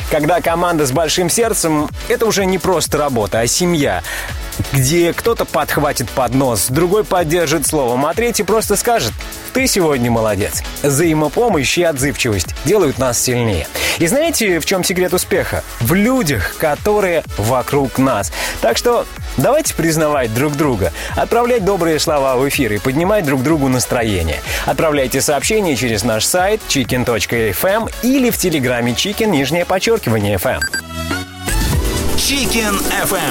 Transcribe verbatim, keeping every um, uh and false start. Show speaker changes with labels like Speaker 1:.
Speaker 1: Когда команда с большим сердцем, это уже не просто работа, а семья, где кто-то подхватит поднос, другой поддержит словом, а третий просто скажет: «Ты сегодня молодец». Взаимопомощь и отзывчивость делают нас сильнее. И знаете, в чем секрет успеха? В людях, которые вокруг нас. Так что давайте признавать друг друга, отправлять добрые слова в эфир и поднимать друг другу настроение. Отправляйте сообщения через наш сайт чикен точка эф эм или в телеграме Chicken, нижнее подчеркивание, эф эм.
Speaker 2: Chicken эф эм.